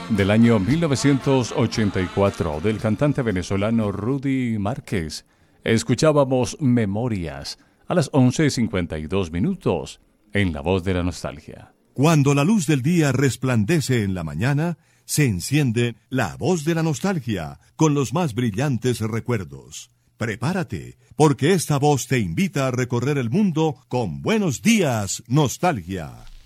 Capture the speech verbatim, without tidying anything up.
del año mil novecientos ochenta y cuatro del cantante venezolano Rudy Márquez. Escuchábamos Memorias a las once cincuenta y dos minutos en La Voz de la Nostalgia. Cuando la luz del día resplandece en la mañana, se enciende La Voz de la Nostalgia con los más brillantes recuerdos. Prepárate, porque esta voz te invita a recorrer el mundo con Buenos Días, Nostalgia.